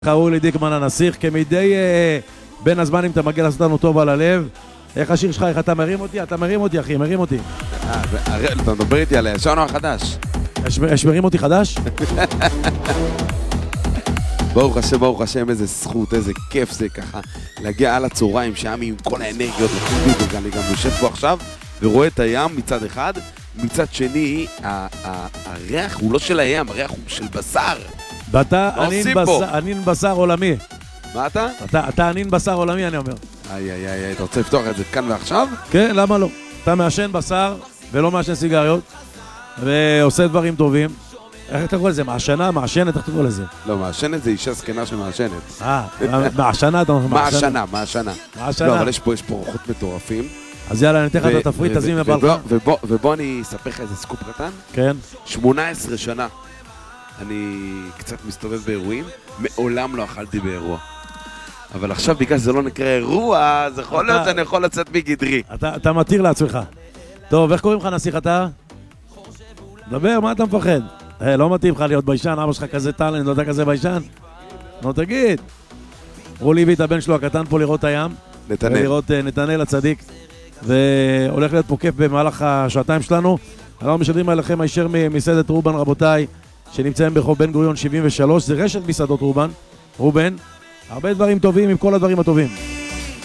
אורי דיקמן הנסיך, כמדי בין הזמנים אתה מגיע לעשות לנו טוב על הלב. איך השיר שלך, איך אתה מרים אותי? אתה מרים אותי אחי, מרים אותי. אתה מדבר איתי על הישן או החדש? יש מרים אותי חדש? ברוך השם, איזה זכות, איזה כיף זה ככה להגיע על הצהריים שעמי עם כל האנרגיות לחודי, אני גם יושב פה עכשיו ורואה את הים מצד אחד, מצד שני הריח הוא לא של הים, הריח הוא של בשר. ואתה ענין בשר עולמי. מה אתה? אתה ענין בשר עולמי, אני אומר. איי, אתה רוצה לפתוח את זה כאן ועכשיו? כן, למה לא? אתה מעשן בשר ולא מעשן סיגריות ועושה דברים טובים. איך אתה קורא לזה? מעשנה? מעשנת? איך אתה קורא לזה? לא, מעשנת זה אישה זקנה שמעשנת. מעשנה, אתה אומר מעשנה. מעשנה. לא, אבל יש פה רוחות מטורפים. אז יאללה, אני אתן לך את התפריט, תזמין לבלך. ובוא אני אספר לך איזה סקופ קטן. כן. 18 שנה אני קצת מסתובב באירועים, מעולם לא אכלתי באירוע. אבל עכשיו בגלל שזה לא נקרא אירוע, אז יכול להיות שאני יכול לצאת מגדרי. אתה מתיר לעצמך. טוב, איך קוראים לך נסיך אתה? דבר, מה אתה מפחד? לא מתאים לך להיות ביישן, אבא שלך כזה טלנט, לא יודע כזה ביישן? נו תגיד. רולי הביא את הבן שלו הקטן פה לראות הים. נתנאל. לראות נתנאל הצדיק. והולך להיות פה כיף במהלך השעתיים שלנו. אנחנו משדרים עליכם הישר ממסעדת רובן רבותיי, שנמצאים ברחוב בן גוריון 73. זה רשת מסעדות רובן. הרבה דברים טובים עם כל הדברים הטובים.